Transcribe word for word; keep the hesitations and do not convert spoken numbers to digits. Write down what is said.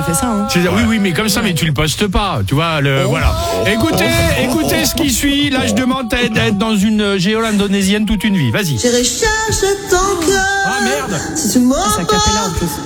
fait ça. Hein. C'est- Oui, oui, mais comme ça, mais tu le postes pas, tu vois. Le, Oh. Voilà. Écoutez, écoutez ce qui suit. Là, je demande à- d'être dans une géole indonésienne toute une vie. Vas-y. J'irai chercher ton cœur. Ah merde. Si tu m'en C'est a cappella en plus.